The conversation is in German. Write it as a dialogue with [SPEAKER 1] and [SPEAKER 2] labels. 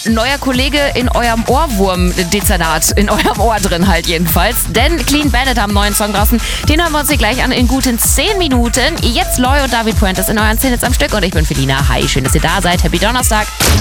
[SPEAKER 1] neuer Kollege in eurem Ohrwurm-Dezernat, in eurem Ohr drin halt jedenfalls. Denn Clean Bandit haben einen neuen Song draußen. Den hören wir uns hier gleich an in guten 10 Minuten. Jetzt Loy und David Puentes in euren 10 Hits am Stück und ich bin Felina. Hi, schön, dass ihr da seid. Happy Donnerstag.